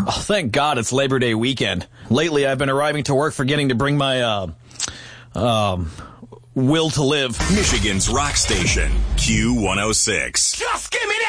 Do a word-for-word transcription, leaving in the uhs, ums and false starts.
Oh, thank God it's Labor Day weekend. Lately, I've been arriving to work forgetting to bring my, uh, um, will to live. Michigan's rock station, Q one oh six. Just give me that!